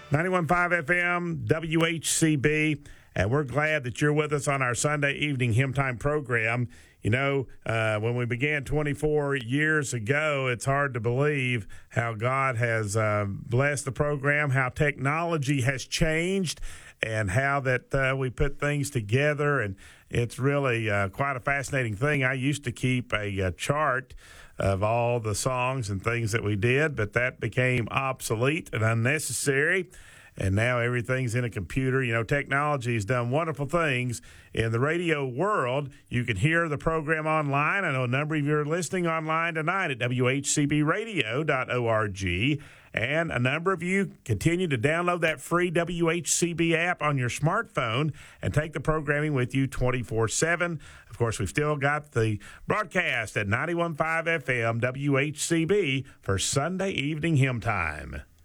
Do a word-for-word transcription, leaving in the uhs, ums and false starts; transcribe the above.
ninety-one point five F M, W H C B, and we're glad that you're with us on our Sunday evening Hymn Time program. You know, uh, when we began twenty-four years ago, it's hard to believe how God has uh, blessed the program, how technology has changed, and how that uh, we put things together. And it's really uh, quite a fascinating thing. I used to keep a, a chart of all the songs and things that we did, but that became obsolete and unnecessary. And now everything's in a computer. You know, technology has done wonderful things in the radio world. You can hear the program online. I know a number of you are listening online tonight at W H C B radio dot org. And a number of you continue to download that free W H C B app on your smartphone and take the programming with you twenty-four seven. Of course, we've still got the broadcast at ninety-one point five F M W H C B for Sunday evening hymn time.